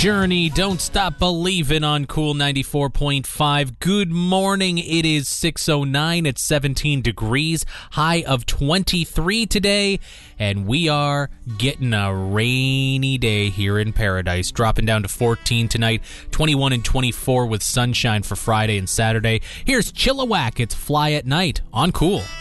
Journey, Don't Stop Believin' on Cool 94.5. Good morning. It is 6:09. It's 17 degrees. High of 23 today. And we are getting a rainy day here in Paradise. Dropping down to 14 tonight. 21 and 24 with sunshine for Friday and Saturday. Here's Chilliwack. It's Fly at Night on Cool.